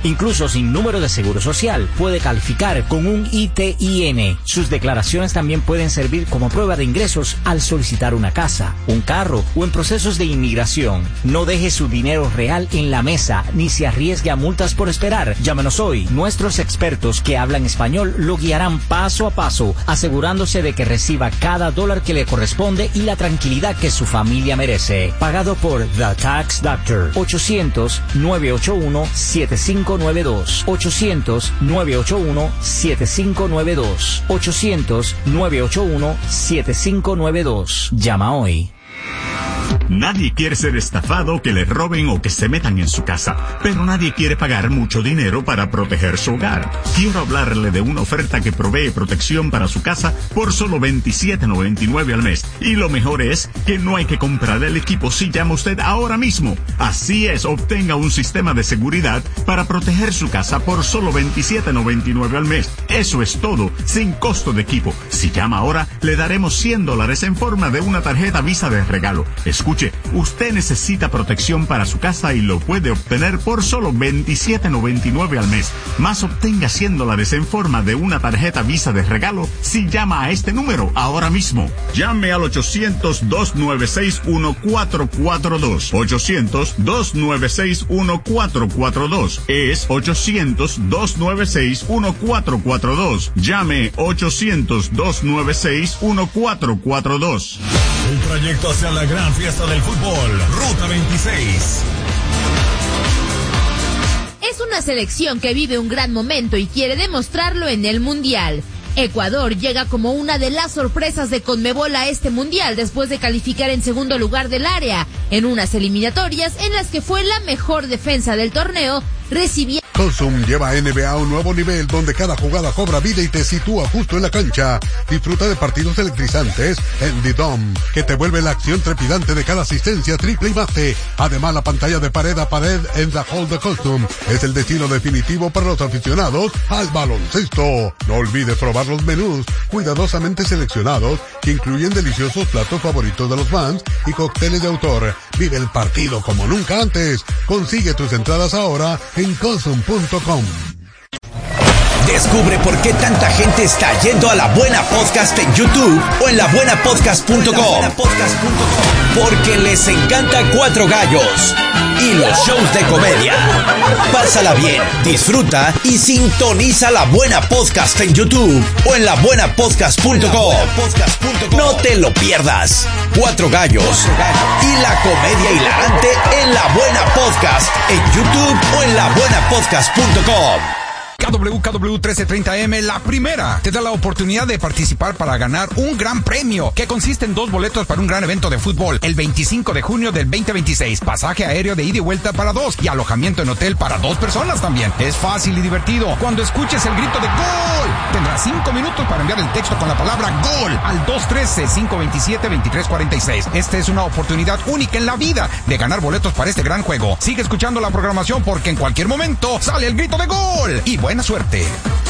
Incluso sin número de seguro social, puede calificar con un ITIN. Sus declaraciones también pueden servir como prueba de ingresos al solicitar una casa, un carro o en procesos de inmigración. No deje su dinero real en la mesa ni se arriesgue a multas por esperar. Llámenos hoy. Nuestros expertos que hablan español lo guiarán paso a paso, asegurándose de que reciba cada dólar que le corresponde y la tranquilidad que su familia merece. Pagado por The Tax Doctor. 800-981-7592. 800-981-7592. 800-981-7592. Llama hoy. Nadie quiere ser estafado, que le roben o que se metan en su casa, pero nadie quiere pagar mucho dinero para proteger su hogar. Quiero hablarle de una oferta que provee protección para su casa por solo $27.99 al mes. Y lo mejor es que no hay que comprar el equipo si llama usted ahora mismo. Así es, obtenga un sistema de seguridad para proteger su casa por solo $27.99 al mes. Eso es todo, sin costo de equipo. Si llama ahora, le daremos $100 en forma de una tarjeta Visa de regalo. Escuche, usted necesita protección para su casa y lo puede obtener por solo $27.99 al mes. Más obtenga $100 en forma de una tarjeta Visa de regalo si llama a este número ahora mismo. Llame al 800-296-1442. 800-296-1442. Es 800-296-1442. Llame 800-296-1442. El trayecto hacia la gran fiesta del fútbol, Ruta 26. Es una selección que vive un gran momento y quiere demostrarlo en el Mundial. Ecuador llega como una de las sorpresas de Conmebol a este Mundial después de calificar en segundo lugar del área, en unas eliminatorias en las que fue la mejor defensa del torneo, recibiendo... Consum lleva a NBA a un nuevo nivel donde cada jugada cobra vida y te sitúa justo en la cancha. Disfruta de partidos electrizantes en The Dome, que te vuelve la acción trepidante de cada asistencia, triple y base. Además, la pantalla de pared a pared en The Hall de Consum es el destino definitivo para los aficionados al baloncesto. No olvides probar los menús cuidadosamente seleccionados que incluyen deliciosos platos favoritos de los fans y cócteles de autor. Vive el partido como nunca antes. Consigue tus entradas ahora en Consum.com. Descubre por qué tanta gente está yendo a La Buena Podcast en YouTube o en labuenapodcast.com. Porque les encanta Cuatro Gallos y los shows de comedia. Pásala bien, disfruta y sintoniza La Buena Podcast en YouTube o en labuenapodcast.com. No te lo pierdas. Cuatro Gallos y la comedia hilarante en La Buena Podcast en YouTube o en labuenapodcast.com. KW 1330M, la primera, te da la oportunidad de participar para ganar un gran premio, que consiste en 2 boletos para un gran evento de fútbol, el 25 de junio del 2026, pasaje aéreo de ida y vuelta para 2 y alojamiento en hotel para 2 personas también. Es fácil y divertido. Cuando escuches el grito de ¡Gol!, tendrás 5 minutos para enviar el texto con la palabra ¡Gol! al 213-527-2346. Esta es una oportunidad única en la vida de ganar boletos para este gran juego. Sigue escuchando la programación porque en cualquier momento sale el grito de ¡Gol! Y buena suerte.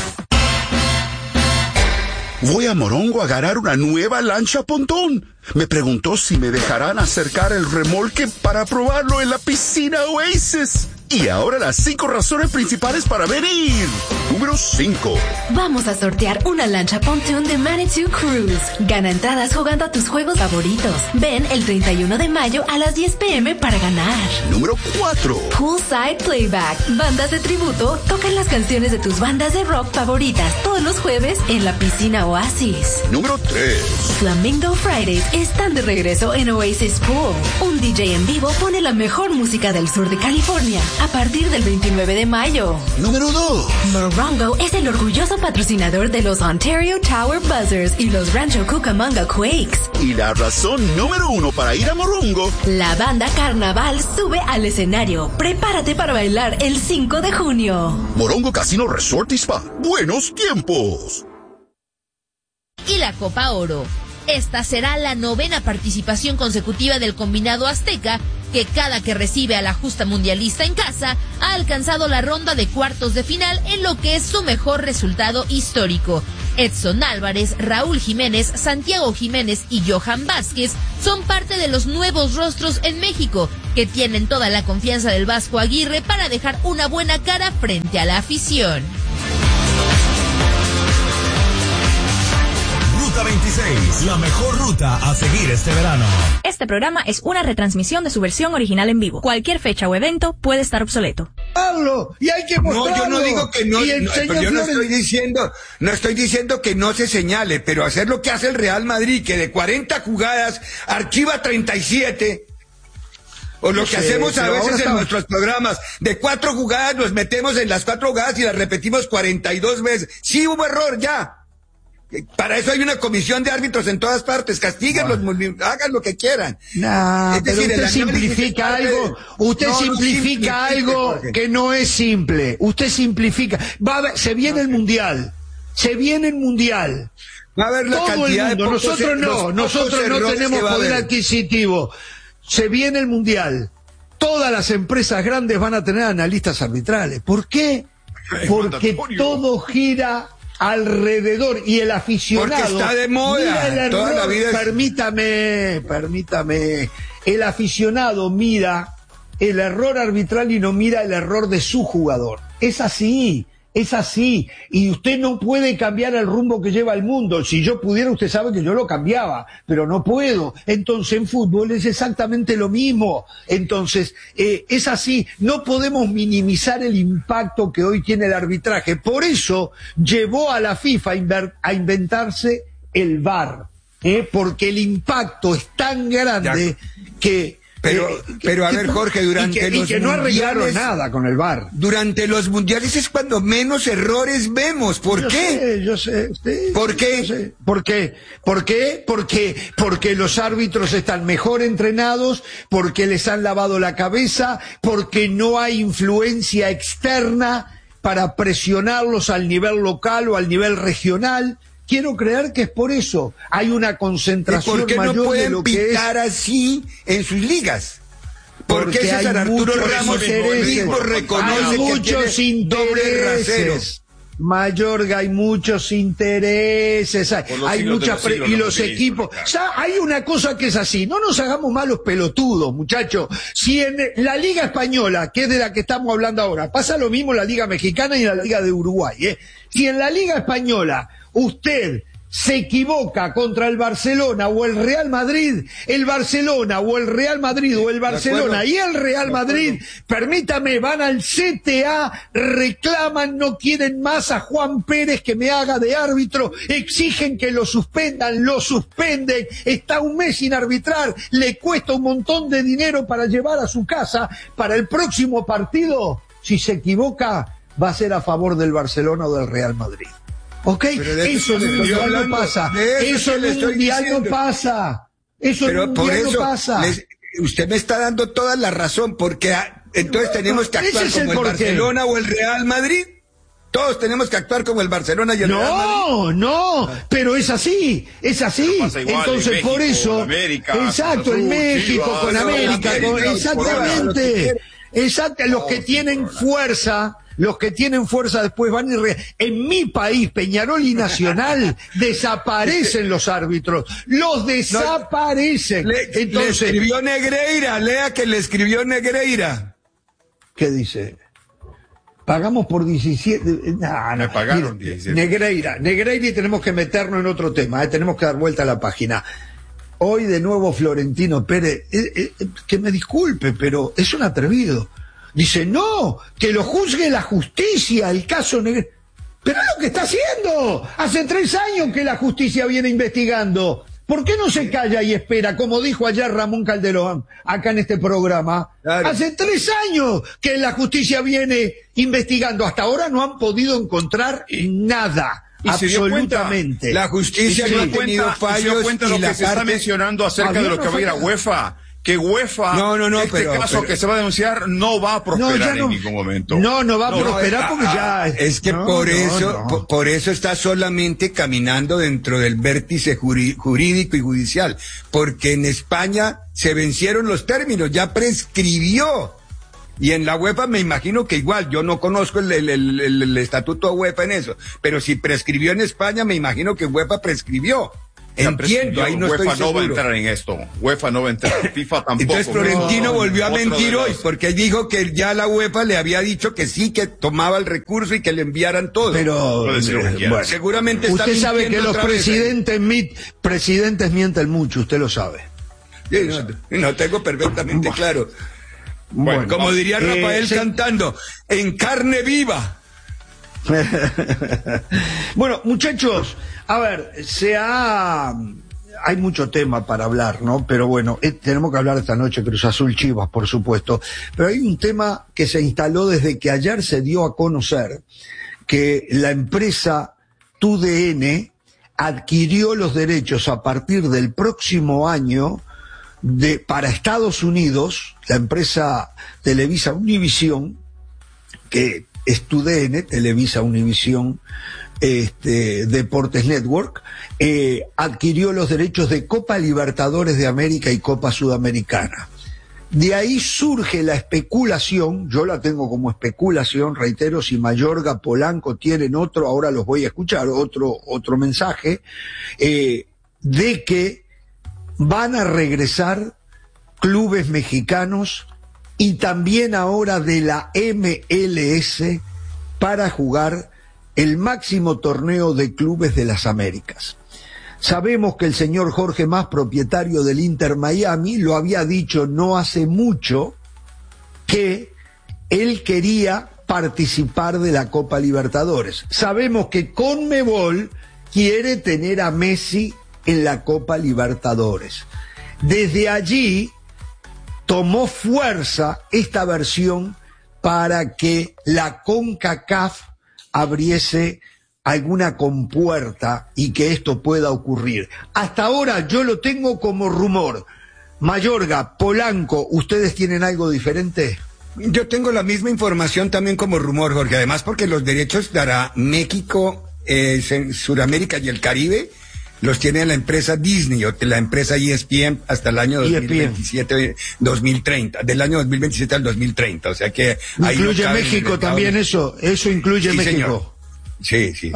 Voy a Morongo a agarrar una nueva lancha pontón. Me preguntó si me dejarán acercar el remolque para probarlo en la piscina Oasis. Y ahora las 5 razones principales para venir. Número 5. Vamos a sortear una lancha pontoon de Manitou Cruise. Gana entradas jugando a tus juegos favoritos. Ven el 31 de mayo a las 10 p.m. para ganar. Número 4. Poolside Playback. Bandas de tributo tocan las canciones de tus bandas de rock favoritas todos los jueves en la piscina Oasis. Número 3. Flamingo Fridays están de regreso en Oasis Pool. Un DJ en vivo pone la mejor música del sur de California a partir del 29 de mayo. Número 2. Morongo es el orgulloso patrocinador de los Ontario Tower Buzzers y los Rancho Cucamonga Quakes. Y la razón número 1 para ir a Morongo. La banda Carnaval sube al escenario. Prepárate para bailar el 5 de junio. Morongo Casino Resort y Spa. Buenos tiempos. Y la Copa Oro. Esta será la 9ª participación consecutiva del combinado azteca, que cada que recibe a la justa mundialista en casa, ha alcanzado la ronda de cuartos de final en lo que es su mejor resultado histórico. Edson Álvarez, Raúl Jiménez, Santiago Jiménez y Johan Vázquez son parte de los nuevos rostros en México, que tienen toda la confianza del Vasco Aguirre para dejar una buena cara frente a la afición. Ruta 26, la mejor ruta a seguir este verano. Este programa es una retransmisión de su versión original en vivo. Cualquier fecha o evento puede estar obsoleto. Hablo, y hay que mostrarlo. No, yo no digo que no, pero yo no estoy diciendo que no se señale, pero hacer lo que hace el Real Madrid, que de 40 jugadas archiva 37. O lo que hacemos a veces en nuestros programas, de 4 jugadas nos metemos en las 4 jugadas y las repetimos 42 veces. Sí hubo error, ya. Para eso hay una comisión de árbitros en todas partes. Castíguenlos, hagan lo que quieran. Pero usted simplifica algo. Usted simplifica algo que no es simple. Usted simplifica. Se viene el mundial. Va a haber la cantidad de puntos. Nosotros no tenemos poder adquisitivo. Se viene el mundial. Todas las empresas grandes van a tener analistas arbitrales. ¿Por qué? Porque todo gira alrededor y el aficionado. Porque está de moda. Toda la vida Permítame. El aficionado mira el error arbitral y no mira el error de su jugador. Es así. Y usted no puede cambiar el rumbo que lleva el mundo. Si yo pudiera, usted sabe que yo lo cambiaba, pero no puedo. Entonces, en fútbol es exactamente lo mismo. Entonces, es así. No podemos minimizar el impacto que hoy tiene el arbitraje. Por eso llevó a la FIFA a inventarse el VAR. Porque el impacto es tan grande que... Pero a ver, Jorge, durante los que no arreglaron nada con el VAR. Durante los mundiales es cuando menos errores vemos. ¿Por qué? Yo sé. ¿Por qué? ¿Por qué? Porque los árbitros están mejor entrenados, porque les han lavado la cabeza, porque no hay influencia externa para presionarlos al nivel local o al nivel regional. Quiero creer que es por eso. Hay una concentración mayor de lo que es. ¿Por qué no pueden pitar así en sus ligas? Porque César Arturo Ramos mismo reconoce que tiene doble rasero. Mayorga, hay muchos intereses, hay muchas y los equipos. Ya hay una cosa que es así, no nos hagamos malos pelotudos, muchachos. Si en la Liga Española, que es de la que estamos hablando ahora, pasa lo mismo en la Liga Mexicana y en la Liga de Uruguay, Si en la Liga Española usted se equivoca contra el Barcelona o el Real Madrid, el Barcelona o el Real Madrid o el Barcelona y el Real Madrid, permítame, van al CTA, reclaman, no quieren más a Juan Pérez que me haga de árbitro, exigen que lo suspendan, lo suspenden, está un mes sin arbitrar, le cuesta un montón de dinero para llevar a su casa. Para el próximo partido, si se equivoca, va a ser a favor del Barcelona o del Real Madrid. ¿Ok? Eso en el mundial no pasa. Eso en el mundial no pasa. Eso en el mundial no pasa. Usted me está dando toda la razón, porque entonces tenemos que actuar como el Barcelona o el Real Madrid. Todos tenemos que actuar como el Barcelona y el Real Madrid. No, pero es así. Entonces, por eso, exacto, en México, con América, exactamente. Exacto, los que tienen fuerza después van y en mi país, Peñarol y Nacional, desaparecen los árbitros, los desaparecen. Entonces, le escribió Negreira, lea que le escribió Negreira. ¿Qué dice? Pagamos por 17. Me pagaron 17. Negreira, y tenemos que meternos en otro tema, tenemos que dar vuelta a la página. Hoy de nuevo Florentino Pérez, que me disculpe, pero es un atrevido. Dice, no, que lo juzgue la justicia, el caso Negreira. Pero es lo que está haciendo. Hace 3 años que la justicia viene investigando. ¿Por qué no se calla y espera, como dijo ayer Ramón Calderón, acá en este programa? Claro. Hace 3 años que la justicia viene investigando. Hasta ahora no han podido encontrar nada. Y absolutamente. La justicia no ha tenido fallos. Se dio cuenta de lo que se está mencionando acerca de lo que va a ir a UEFA. Que UEFA, caso que se va a denunciar, no va a prosperar en ningún momento. No va a prosperar porque ya... Es que por eso está solamente caminando dentro del vértice jurídico y judicial. Porque en España se vencieron los términos, ya prescribió. Y en la UEFA me imagino que igual, yo no conozco el estatuto de UEFA en eso, pero si prescribió en España, me imagino que UEFA prescribió. Entiendo, ahí no estoy seguro. UEFA no va a entrar en esto. UEFA no va a entrar. FIFA tampoco. Entonces Florentino volvió a mentir hoy, porque dijo que ya la UEFA le había dicho que sí, que tomaba el recurso y que le enviaran todo. Pero, bueno, seguramente está usted sabe que los presidentes mienten mucho, usted lo sabe. Sí, no tengo perfectamente claro. Bueno, como diría Rafael cantando, en carne viva. Bueno, muchachos, a ver, hay mucho tema para hablar, ¿no? Pero bueno, tenemos que hablar esta noche Cruz Azul Chivas, por supuesto. Pero hay un tema que se instaló desde que ayer se dio a conocer que la empresa TUDN adquirió los derechos a partir del próximo año para Estados Unidos, la empresa Televisa Univisión, que es TUDN, Televisa Univisión Deportes Network, adquirió los derechos de Copa Libertadores de América y Copa Sudamericana. De ahí surge la especulación, yo la tengo como especulación, reitero, si Mayorga, Polanco tienen otro, ahora los voy a escuchar, otro mensaje, de que van a regresar clubes mexicanos y también ahora de la MLS para jugar el máximo torneo de clubes de las Américas. Sabemos que el señor Jorge Mas, propietario del Inter Miami, lo había dicho no hace mucho que él quería participar de la Copa Libertadores. Sabemos que CONMEBOL quiere tener a Messi en la Copa Libertadores. Desde allí tomó fuerza esta versión para que la CONCACAF abriese alguna compuerta y que esto pueda ocurrir. Hasta ahora yo lo tengo como rumor. Mayorga, Polanco, ¿ustedes tienen algo diferente? Yo tengo la misma información también como rumor, Jorge, además porque los derechos dará México, Sudamérica y el Caribe, los tiene la empresa Disney o la empresa ESPN hasta el año 2027-2030, del año 2027 al 2030, o sea que... ¿Incluye México también eso incluye sí, México? Señor. Sí.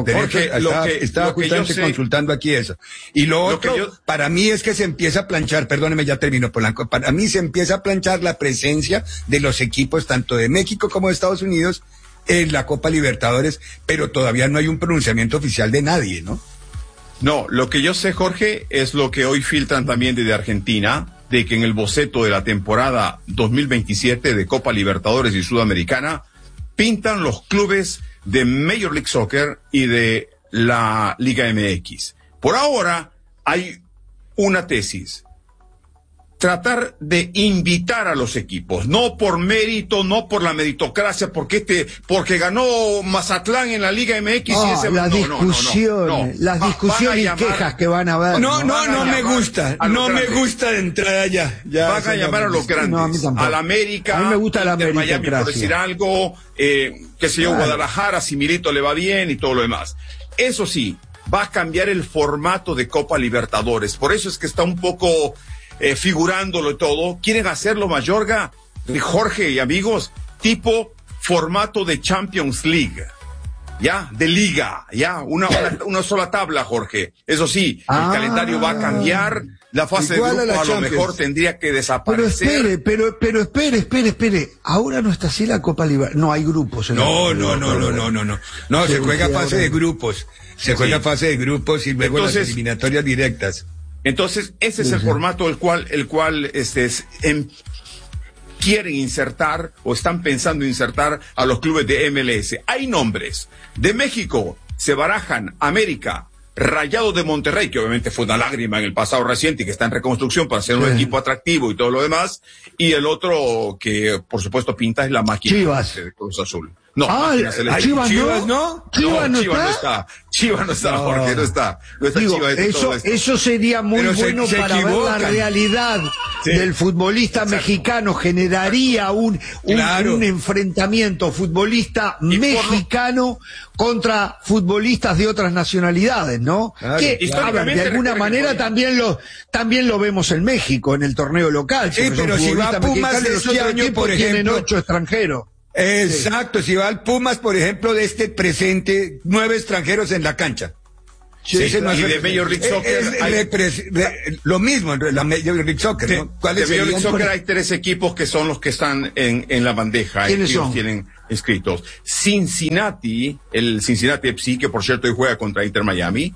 Estaba justamente consultando aquí eso. Y lo otro, para mí es que se empieza a planchar, perdóneme, ya termino, Polanco, para mí se empieza a planchar la presencia de los equipos tanto de México como de Estados Unidos en la Copa Libertadores, pero todavía no hay un pronunciamiento oficial de nadie, ¿no? No, lo que yo sé, Jorge, es lo que hoy filtran también desde Argentina, de que en el boceto de la temporada 2027 de Copa Libertadores y Sudamericana pintan los clubes de Major League Soccer y de la Liga MX. Por ahora hay una tesis: tratar de invitar a los equipos, no por mérito, no por la meritocracia, porque ganó Mazatlán en la Liga MX y ese las discusiones y quejas que van a haber. No me gusta de entrada ya. Van a llamar a los grandes, a la América, a mí me gusta la Miami, por decir algo, Guadalajara, si Milito le va bien y todo lo demás. Eso sí, va a cambiar el formato de Copa Libertadores, por eso es que está un poco figurándolo todo. Quieren hacerlo, Mayorga, Jorge y amigos, tipo formato de Champions League, ya, de liga, ya, una sola tabla, Jorge. Eso sí, el calendario va a cambiar, la fase de grupos a lo mejor tendría que desaparecer. Pero espere, ahora no está así la Copa Libertadores, no hay grupos. No, se juega fase de grupos, fase de grupos y luego las eliminatorias directas. Entonces, ese es el formato el cual quieren insertar o están pensando insertar a los clubes de MLS. Hay nombres. De México se barajan América, Rayados de Monterrey, que obviamente fue una lágrima en el pasado reciente y que está en reconstrucción para ser un equipo atractivo y todo lo demás. Y el otro que, por supuesto, pinta es la máquina de Cruz Azul. No, Chivas no está. Chivas no está, Jorge, no está. Digo, eso sería muy bueno para ver la realidad del futbolista mexicano. Generaría un enfrentamiento futbolista mexicano contra futbolistas de otras nacionalidades, ¿no? Claro. Que, de alguna manera también lo vemos en México, en el torneo local. Sí, pero si va a Pumas de este año, por ejemplo, tienen 8 extranjeros. Exacto, si va al Pumas, por ejemplo, de este presente, 9 extranjeros en la cancha. Sí, ese no y es de Major League Soccer lo mismo, la Major League Soccer, ¿no? De Major League Soccer hay 3 equipos que son los que están en la bandeja. ¿Quiénes son? Tienen inscritos. Cincinnati, el Cincinnati FC, que por cierto hoy juega contra Inter Miami,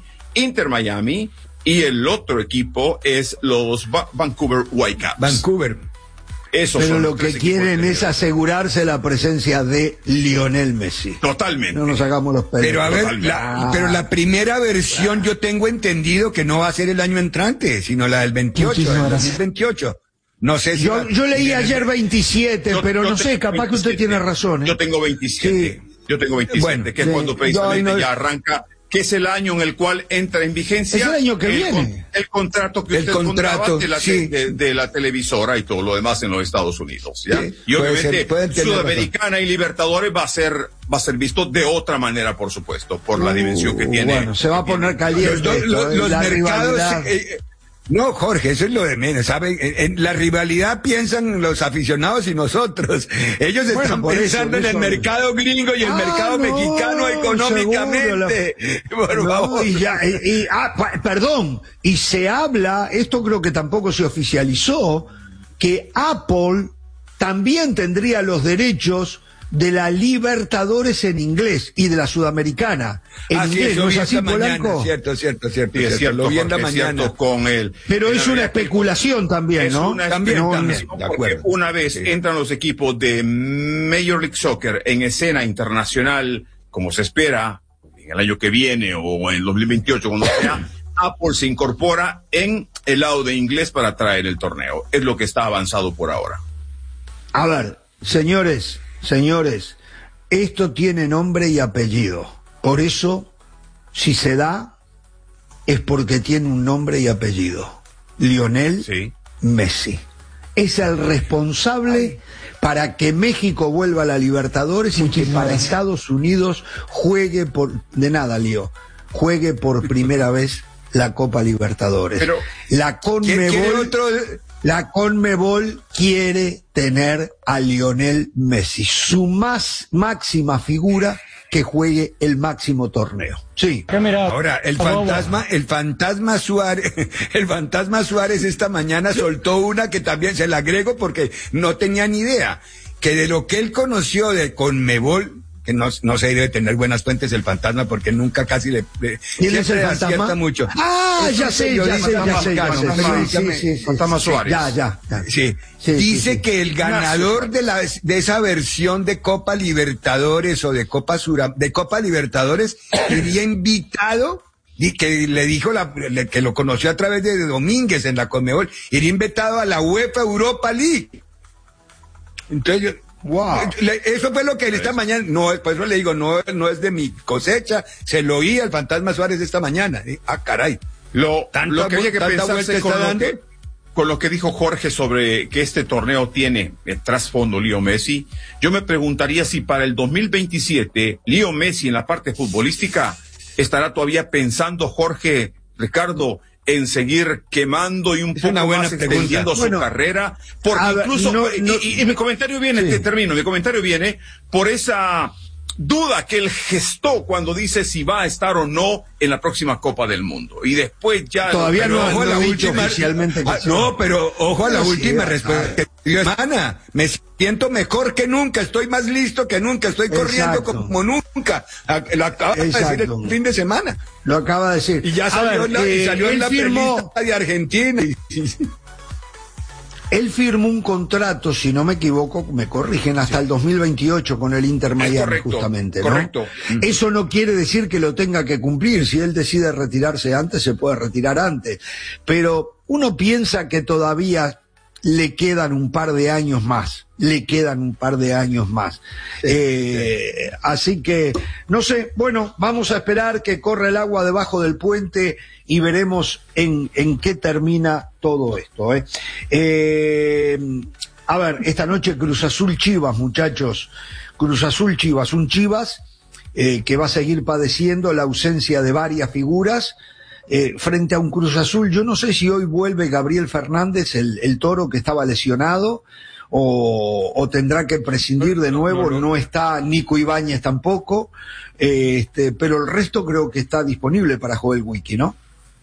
y el otro equipo es los Vancouver Whitecaps. Vancouver. Pero lo que quieren es asegurarse la presencia de Lionel Messi. Totalmente. No nos hagamos los pelos. Pero a ver, pero la primera versión yo tengo entendido que no va a ser el año entrante, sino la del 28, del 2028. No sé si yo leí ayer 27, pero no sé, capaz que usted tiene razón. Yo tengo 27. Sí. Yo tengo 27, bueno, que es cuando precisamente ya arranca, que es el año en el cual entra en vigencia. Es el año que viene. El contrato que usted contaba de la televisora y todo lo demás en los Estados Unidos, ¿ya? Sí, y obviamente Sudamericana y Libertadores va a ser visto de otra manera, por supuesto, por la dimensión que tiene. Bueno, se va a poner caliente los mercados. No, Jorge, eso es lo de menos, ¿saben? En la rivalidad piensan los aficionados y nosotros. Ellos están pensando en el mercado gringo y el mercado mexicano económicamente. Por favor. Perdón, y se habla, esto creo que tampoco se oficializó, que Apple también tendría los derechos de la Libertadores en inglés y de la Sudamericana en inglés, ¿no es así, Polanco? Cierto. Lo vi en la mañana con él. Pero es una especulación también, ¿no? También, de acuerdo. Una vez entran los equipos de Major League Soccer en escena internacional, como se espera, en el año que viene o en el 2028, cuando sea, Apple se incorpora en el lado de inglés para traer el torneo. Es lo que está avanzado por ahora. A ver, señores, esto tiene nombre y apellido. Por eso, si se da, es porque tiene un nombre y apellido. Lionel Messi. Es el responsable para que México vuelva a la Libertadores y que para Estados Unidos juegue por primera vez la Copa Libertadores. Pero, la Conmebol quiere tener a Lionel Messi, su máxima figura, que juegue el máximo torneo. Sí. Ahora, el fantasma Suárez esta mañana soltó una que también se la agrego porque no tenía ni idea, que de lo que él conoció de Conmebol, que no se debe tener buenas fuentes el fantasma porque nunca casi le ¿Quién es el fantasma? Mucho. Ya sé. Fantasma Suárez. Dice que el ganador de esa versión de Copa Libertadores o de Copa Libertadores sería invitado, y que le dijo que lo conoció a través de Domínguez en la Conmebol, iría invitado a la UEFA Europa League. Entonces wow. Eso fue lo que esta mañana, por eso le digo, no es de mi cosecha, se lo oí al fantasma Suárez esta mañana. Caray. Lo que había que pensarse con lo que dijo Jorge sobre que este torneo tiene el trasfondo Leo Messi, yo me preguntaría si para el 2027 Leo Messi en la parte futbolística estará todavía pensando, Jorge, Ricardo, en seguir quemando y un poco más extendiendo su carrera, porque incluso, y mi comentario viene, mi comentario viene por esa duda que él gestó cuando dice si va a estar o no en la próxima Copa del Mundo, y después ya todavía ojo a la última oficialmente pero ojo a la última respuesta. Semana, me siento mejor que nunca, estoy más listo que nunca, estoy corriendo como nunca. Lo acaba de decir el fin de semana. Lo acaba de decir. Y ya salió en la película de Argentina. Él firmó un contrato, si no me equivoco, me corrigen, hasta el 2028 con el Inter Miami, justamente, ¿no? Correcto. Eso no quiere decir que lo tenga que cumplir. Si él decide retirarse antes, se puede retirar antes. Pero uno piensa que todavía le quedan un par de años más. Así que, no sé, bueno, vamos a esperar que corra el agua debajo del puente y veremos en qué termina todo esto, A ver, esta noche Cruz Azul Chivas, muchachos. Cruz Azul Chivas, un Chivas que va a seguir padeciendo la ausencia de varias figuras. Frente a un Cruz Azul, yo no sé si hoy vuelve Gabriel Fernández, el Toro, que estaba lesionado, o tendrá que prescindir de nuevo. No está Nico Ibáñez tampoco, pero el resto creo que está disponible para Joel Wiki, ¿no?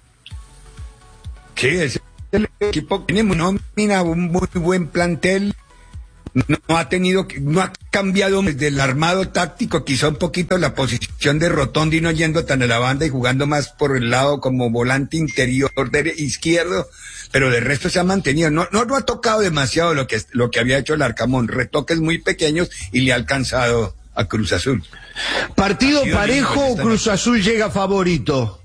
Sí, el equipo tiene un muy buen plantel. No ha cambiado desde el armado táctico, quizá un poquito la posición de Rotondi, no yendo tan a la banda y jugando más por el lado como volante interior izquierdo, pero de resto se ha mantenido. No ha tocado demasiado lo que había hecho el Arcamón, retoques muy pequeños y le ha alcanzado a Cruz Azul. ¿Partido parejo o Cruz Azul llega favorito?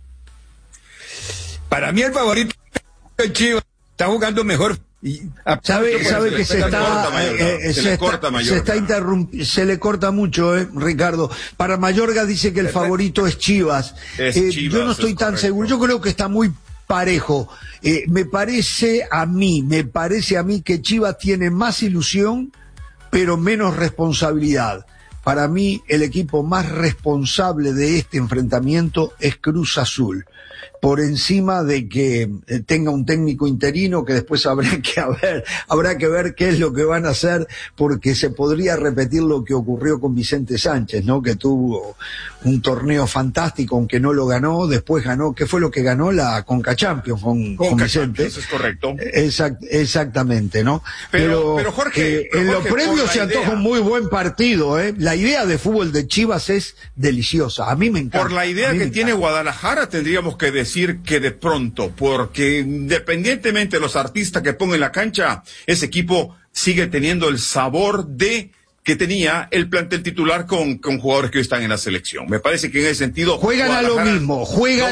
Para mí el favorito es Chivas, está jugando mejor. Sabe que se le corta mucho, Ricardo. Para Mayorga dice que el favorito es Chivas. Yo no estoy tan seguro. Yo creo que está muy parejo. Me parece a mí que Chivas tiene más ilusión, pero menos responsabilidad. Para mí, el equipo más responsable de este enfrentamiento es Cruz Azul, por encima de que tenga un técnico interino, que después habrá que ver qué es lo que van a hacer, porque se podría repetir lo que ocurrió con Vicente Sánchez, ¿no? Que tuvo un torneo fantástico, aunque no lo ganó, después ganó, ¿qué fue lo que ganó? La Conca Champions con Vicente. Eso es correcto. Exactamente, ¿no? Pero Jorge, en lo previo se antoja un muy buen partido, La idea de fútbol de Chivas es deliciosa, a mí me encanta. Por la idea que tiene Guadalajara, tendríamos que decir que de pronto, porque independientemente de los artistas que pongan en la cancha, ese equipo sigue teniendo el sabor que tenía el plantel titular con jugadores que hoy están en la selección. Me parece que en ese sentido juegan a lo mismo.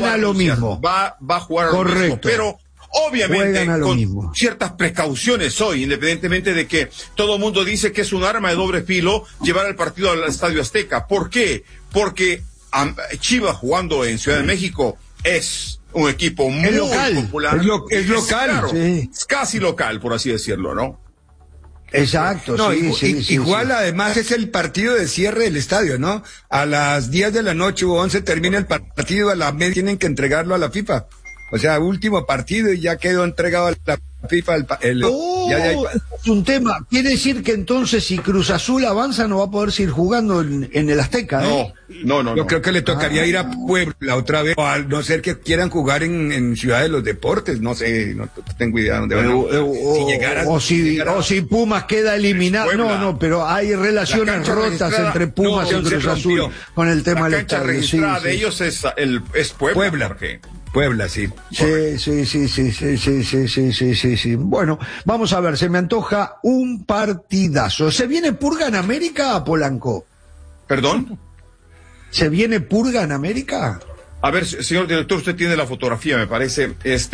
Va a jugar a lo mismo, pero obviamente con ciertas precauciones hoy, independientemente de que todo el mundo dice que es un arma de doble filo llevar el partido al Estadio Azteca. ¿Por qué? Porque Chivas jugando en Ciudad de México es un equipo muy popular. Es local. Claro, sí. Es casi local, por así decirlo, ¿no? Exacto, igual además es el partido de cierre del estadio, ¿no? A las 10 de la noche o 11 termina el partido, a la media tienen que entregarlo a la FIFA. O sea, último partido y ya quedó entregado a la FIFA es un tema. Quiere decir que entonces si Cruz Azul avanza no va a poder seguir jugando en el Azteca, No. Yo creo que le tocaría ir a Puebla otra vez, o a no ser que quieran jugar en Ciudad de los Deportes, no sé, no tengo idea de dónde van o si Pumas queda eliminado. No, pero hay relaciones rotas entre Pumas y Cruz Azul con el tema del estadio. La cancha registrada de ellos es Puebla. Puebla, sí. Sí. Bueno, vamos a ver, se me antoja un partidazo. ¿Se viene purga en América, Polanco? ¿Perdón? ¿Se viene purga en América? A ver, señor director, usted tiene la fotografía, me parece.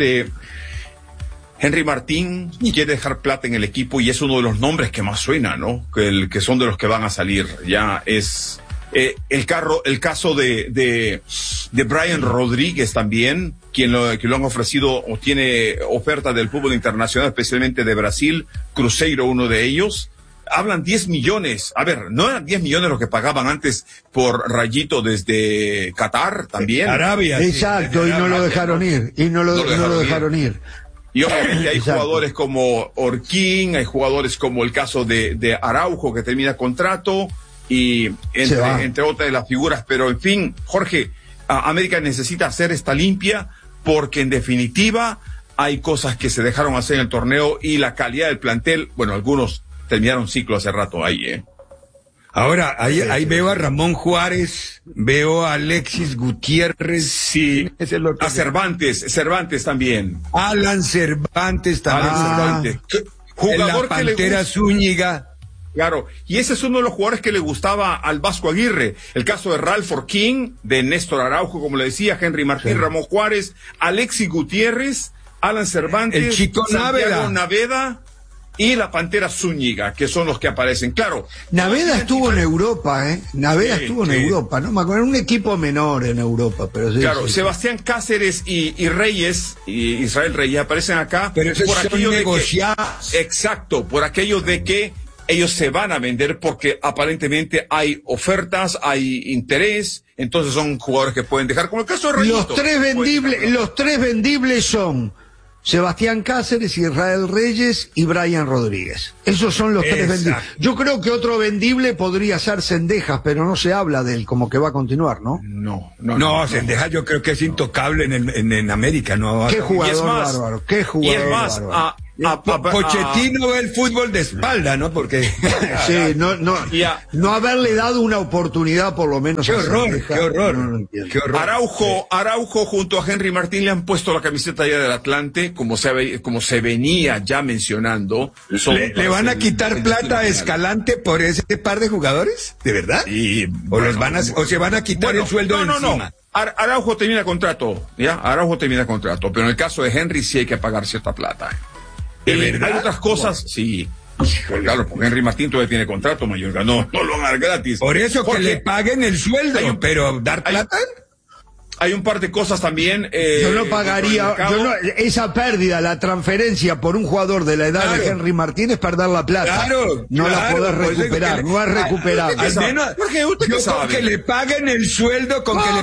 Henry Martín quiere dejar plata en el equipo y es uno de los nombres que más suena, ¿no? Que son de los que van a salir. Ya es el caso de Brian Rodríguez también, que lo han ofrecido o tiene oferta del fútbol internacional, especialmente de Brasil, Cruzeiro, uno de ellos. Hablan 10 millones. A ver, ¿no eran 10 millones lo que pagaban antes por Rayito desde Qatar también? Arabia. Exacto, sí, y no lo dejaron ir. Y no lo dejaron ir. Y obviamente hay jugadores como Orquín, hay jugadores como el caso de Araujo, que termina contrato, y entre otras de las figuras. Pero en fin, Jorge, América necesita hacer esta limpia, porque en definitiva hay cosas que se dejaron hacer en el torneo y la calidad del plantel, bueno, algunos terminaron ciclo hace rato ahí, Ahora, ahí veo a Ramón Juárez, veo a Alexis Gutiérrez. Sí, a Cervantes también. Alan Cervantes también. Jugador la Pantera Zúñiga. Claro, y ese es uno de los jugadores que le gustaba al Vasco Aguirre. El caso de Ralph Orquín, de Néstor Araujo, como le decía, Henry Martín, Ramón Juárez, Alexis Gutiérrez, Alan Cervantes, el Chico Naveda y la Pantera Zúñiga, que son los que aparecen. Claro. Naveda estuvo en Europa, Naveda estuvo en Europa, ¿no? Me acuerdo, un equipo menor en Europa, pero sí. Claro, Sebastián Cáceres y Reyes, y Israel Reyes aparecen acá. Pero eso por aquello de que, por aquello de que ellos se van a vender porque aparentemente hay ofertas, hay interés, entonces son jugadores que pueden dejar, como el caso de Reyito. Los tres vendibles son Sebastián Cáceres, Israel Reyes y Brian Rodríguez. Esos son los tres vendibles. Yo creo que otro vendible podría ser Cendejas, pero no se habla de él, como que va a continuar, ¿no? No, Cendejas yo creo que es intocable en América, ¿no? Qué jugador bárbaro, qué jugador bárbaro. Pochettino ve el fútbol de espalda, ¿no? Porque sí, no haberle dado una oportunidad por lo menos. Qué horror. Araujo junto a Henry Martín le han puesto la camiseta ya del Atlante, como se venía ya mencionando. ¿Le van a quitar plata a Escalante por ese par de jugadores? ¿De verdad? ¿O se van a quitar el sueldo de encima? Araujo termina contrato, pero en el caso de Henry sí hay que pagar cierta plata. Hay otras cosas, sí. Claro, porque Henry Martín todavía tiene contrato, Mayorga. No lo van a dar gratis. Por eso que le paguen el sueldo, pero dar plata. Hay un par de cosas también. Yo no pagaría, esa pérdida, la transferencia por un jugador de la edad de Henry Martín es perder la plata. No la podés recuperar, no es recuperable. Al menos, con que le paguen el sueldo,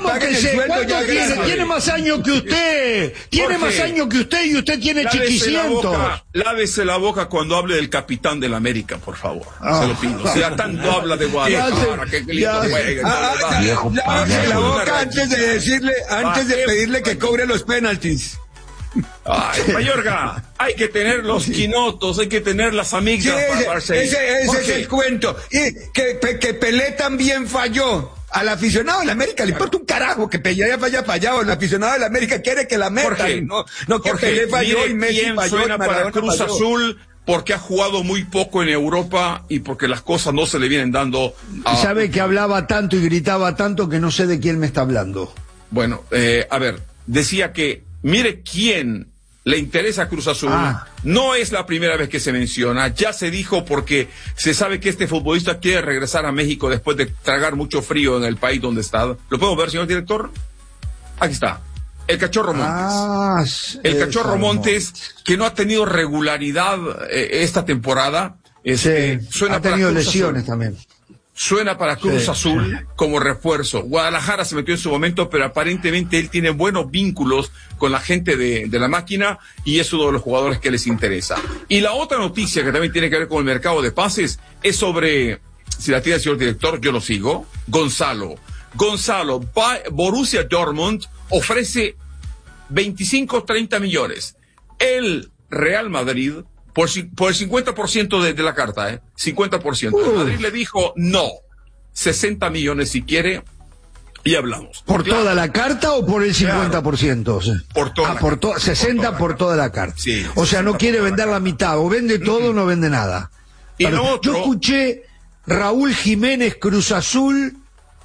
tiene más años que usted. Tiene más años que usted y usted tiene chiquicientos. Lávese la boca cuando hable del capitán del América, por favor. Se lo pido. O sea, tanto habla de Guadalajara, que lindo juega. Lávese la boca antes de decir antes de pedirle que cobre los penaltis. Ay, Mayorga, hay que tener los quinotos, hay que tener las amigas para ese es el cuento. Y que Pelé también falló. Al aficionado de la América le importa un carajo que Pelé haya fallado. El aficionado de la América quiere que la metan. No que Pelé falló y Messi falló. Suena para Cruz Azul porque ha jugado muy poco en Europa y porque las cosas no se le vienen dando. Sabe que hablaba tanto y gritaba tanto que no sé de quién me está hablando. Bueno, a ver, decía que mire quién le interesa a Cruz Azul. No es la primera vez que se menciona, ya se dijo porque se sabe que este futbolista quiere regresar a México después de tragar mucho frío en el país donde está. ¿Lo podemos ver, señor director? Aquí está. El Cachorro Montes. El Cachorro Montes, que no ha tenido regularidad esta temporada. Ha tenido lesiones también. Suena para Cruz Azul como refuerzo. Guadalajara se metió en su momento, pero aparentemente él tiene buenos vínculos con la gente de la máquina y es uno de los jugadores que les interesa. Y la otra noticia que también tiene que ver con el mercado de pases es sobre, si la tiene el señor director, yo lo sigo, Gonzalo, Borussia Dortmund ofrece 25-30 millones. El Real Madrid por el 50% de la carta, 50%. El Madrid le dijo no, 60 millones si quiere, y hablamos. ¿Por toda la carta o por el 50%? Por toda 60 por toda la carta. Sí, o sea, no quiere vender la mitad, o vende todo o no vende nada. Y lo otro, yo escuché Raúl Jiménez, Cruz Azul,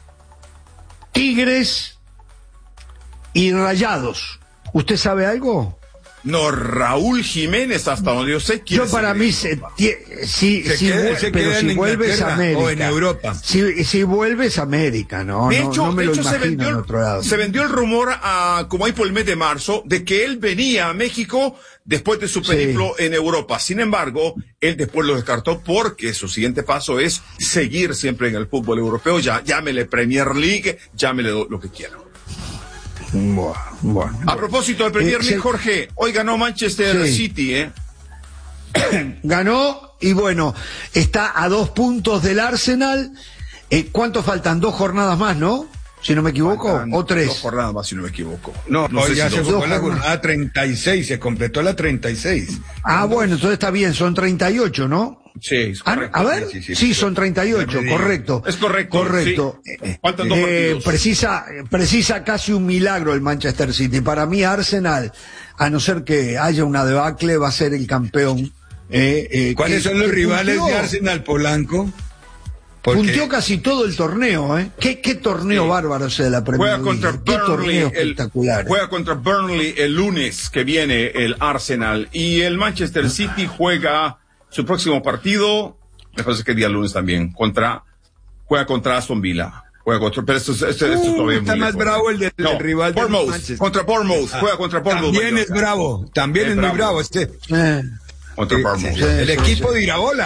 Tigres y Rayados. ¿Usted sabe algo? No, Raúl Jiménez, hasta donde yo sé, yo para mí si vuelves a América o en Europa, si vuelves a América, no me lo imagino en otro lado. Se vendió el rumor como ahí por el mes de marzo de que él venía a México después de su periplo en Europa. Sin embargo, él después lo descartó porque su siguiente paso es seguir siempre en el fútbol europeo. Ya llámele Premier League, llámele lo que quiera. Bueno. A propósito del Premier League, Jorge, hoy ganó Manchester City, Ganó y bueno, está a 2 puntos del Arsenal. ¿Cuánto faltan? 2 jornadas más, ¿no? Si no me equivoco, faltan o 3. 2 jornadas más, si no me equivoco. No sé ya se jugó la jornada 36, se completó la 36. Bueno, entonces está bien, son 38, ¿no? Sí, es correcto. A ver, sí, son 38, correcto. Es correcto. Sí. Faltan 2 partidos. Precisa casi un milagro el Manchester City. Para mí, Arsenal, a no ser que haya una debacle, va a ser el campeón. ¿Cuáles son los rivales de Arsenal, Polanco? Punteó casi todo el torneo, ¿Qué torneo bárbaro ese de la Premier League? Juega contra Burnley, espectacular. Juega contra Burnley el lunes que viene el Arsenal. Y el Manchester City juega su próximo partido, me parece que el día lunes también, juega contra Aston Villa. Pero esto todavía está más bravo el del rival de Manchester. Contra Bournemouth, juega contra Bournemouth. También es bravo, muy bravo contra Bournemouth. El equipo de Iraola.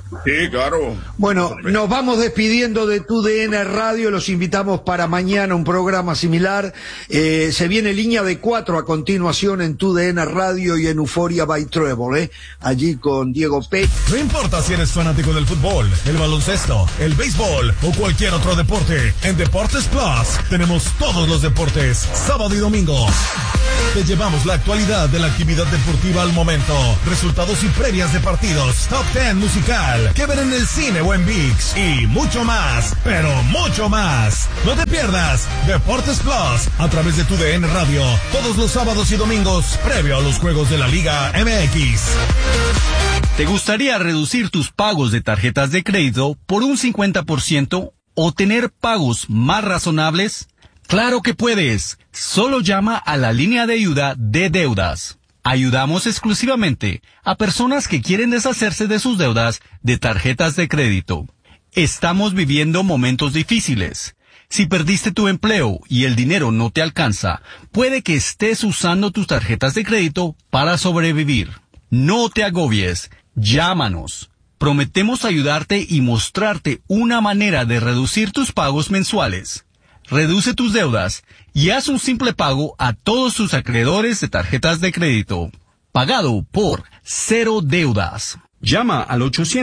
Sí, claro. Bueno, nos vamos despidiendo de TUDN Radio, los invitamos para mañana un programa similar. Se viene Línea de 4 a continuación en TUDN Radio y en Euphoria by Trevor, allí con Diego P. No importa si eres fanático del fútbol, el baloncesto, el béisbol o cualquier otro deporte, en Deportes Plus tenemos todos los deportes, sábado y domingo. Te llevamos la actualidad de la actividad deportiva al momento, resultados y previas de partidos, top 10 musical, que ver en el cine o en ViX y mucho más, pero mucho más. No te pierdas Deportes Plus a través de TUDN Radio todos los sábados y domingos previo a los juegos de la Liga MX. ¿Te gustaría reducir tus pagos de tarjetas de crédito por un 50% o tener pagos más razonables? ¡Claro que puedes! Solo llama a la línea de ayuda de deudas. Ayudamos exclusivamente a personas que quieren deshacerse de sus deudas de tarjetas de crédito. Estamos viviendo momentos difíciles. Si perdiste tu empleo y el dinero no te alcanza, puede que estés usando tus tarjetas de crédito para sobrevivir. No te agobies. Llámanos. Prometemos ayudarte y mostrarte una manera de reducir tus pagos mensuales. Reduce tus deudas y haz un simple pago a todos tus acreedores de tarjetas de crédito. Pagado por Cero Deudas. Llama al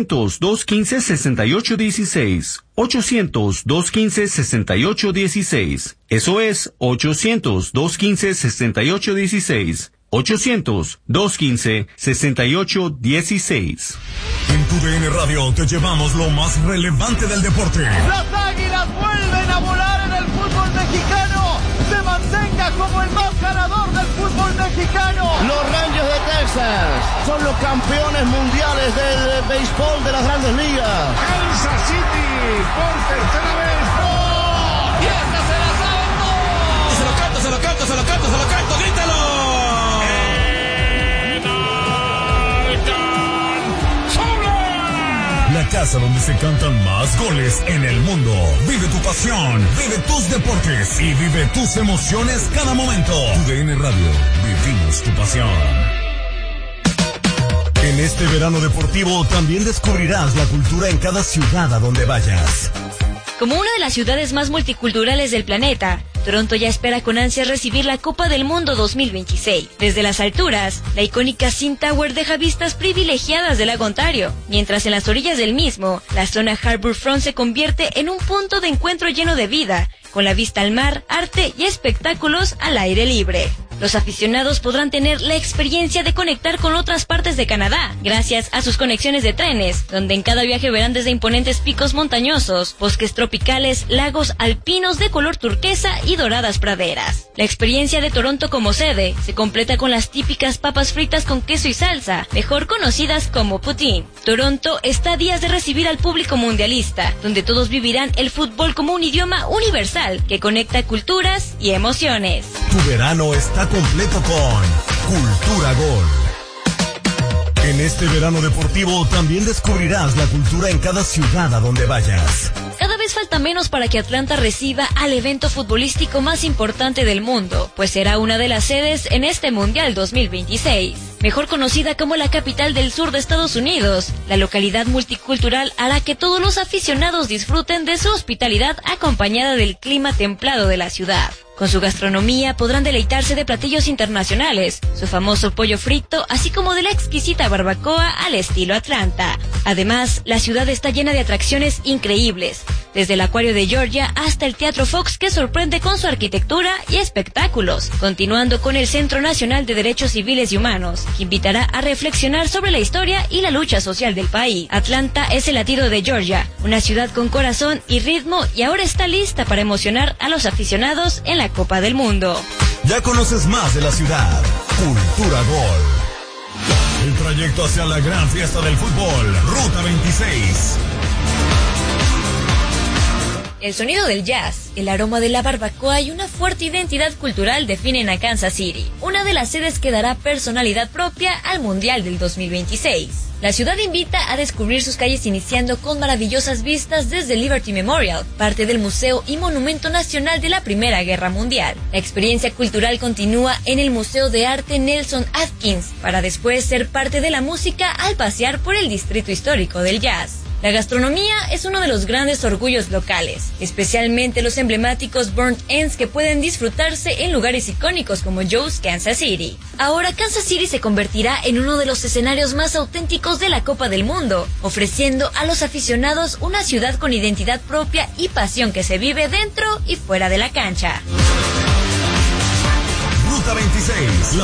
800-215-6816. 800-215-6816. Eso es 800-215-6816. 800-215-6816. En TUDN Radio te llevamos lo más relevante del deporte. Las Águilas vuelven a volar en el fútbol mexicano. Se mantenga como el más ganador del fútbol mexicano. Los Rangers de Texas son los campeones mundiales del béisbol de las Grandes Ligas. Kansas City por tercera vez. ¡Oh! ¡Y esta se la sabe todo! Se lo canto, se lo canto, se lo canto, se lo canto, grítalo. La casa donde se cantan más goles en el mundo. Vive tu pasión, vive tus deportes y vive tus emociones cada momento. TUDN Radio, vivimos tu pasión. En este verano deportivo también descubrirás la cultura en cada ciudad a donde vayas. Como una de las ciudades más multiculturales del planeta, Toronto ya espera con ansias recibir la Copa del Mundo 2026. Desde las alturas, la icónica CN Tower deja vistas privilegiadas del lago Ontario, mientras en las orillas del mismo, la zona Harbourfront se convierte en un punto de encuentro lleno de vida, con la vista al mar, arte y espectáculos al aire libre. Los aficionados podrán tener la experiencia de conectar con otras partes de Canadá, gracias a sus conexiones de trenes, donde en cada viaje verán desde imponentes picos montañosos, bosques tropicales, lagos alpinos de color turquesa y doradas praderas. La experiencia de Toronto como sede se completa con las típicas papas fritas con queso y salsa, mejor conocidas como poutine. Toronto está a días de recibir al público mundialista, donde todos vivirán el fútbol como un idioma universal que conecta culturas y emociones. Tu verano está completo con Cultura Gol. En este verano deportivo también descubrirás la cultura en cada ciudad a donde vayas. Cada vez falta menos para que Atlanta reciba al evento futbolístico más importante del mundo, pues será una de las sedes en este Mundial 2026. Mejor conocida como la capital del sur de Estados Unidos, la localidad multicultural hará que todos los aficionados disfruten de su hospitalidad acompañada del clima templado de la ciudad. Con su gastronomía podrán deleitarse de platillos internacionales, su famoso pollo frito, así como de la exquisita barbacoa al estilo Atlanta. Además, la ciudad está llena de atracciones increíbles, desde el Acuario de Georgia hasta el Teatro Fox, que sorprende con su arquitectura y espectáculos, continuando con el Centro Nacional de Derechos Civiles y Humanos, que invitará a reflexionar sobre la historia y la lucha social del país. Atlanta es el latido de Georgia, una ciudad con corazón y ritmo, y ahora está lista para emocionar a los aficionados en la Copa del Mundo. Ya conoces más de la ciudad. Cultura Gol. El trayecto hacia la gran fiesta del fútbol. Ruta 26. El sonido del jazz, el aroma de la barbacoa y una fuerte identidad cultural definen a Kansas City, una de las sedes que dará personalidad propia al Mundial del 2026. La ciudad invita a descubrir sus calles iniciando con maravillosas vistas desde Liberty Memorial, parte del Museo y Monumento Nacional de la Primera Guerra Mundial. La experiencia cultural continúa en el Museo de Arte Nelson Atkins, para después ser parte de la música al pasear por el distrito histórico del jazz. La gastronomía es uno de los grandes orgullos locales, especialmente los emblemáticos burnt ends que pueden disfrutarse en lugares icónicos como Joe's Kansas City. Ahora Kansas City se convertirá en uno de los escenarios más auténticos de la Copa del Mundo, ofreciendo a los aficionados una ciudad con identidad propia y pasión que se vive dentro y fuera de la cancha. Ruta 26.